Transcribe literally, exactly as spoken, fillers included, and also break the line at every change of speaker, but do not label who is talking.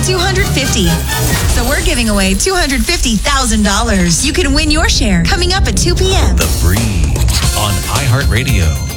two hundred fifty dollars. So we're giving away two hundred fifty thousand dollars. You can win your share coming up at two p.m.
The Breeze on iHeartRadio.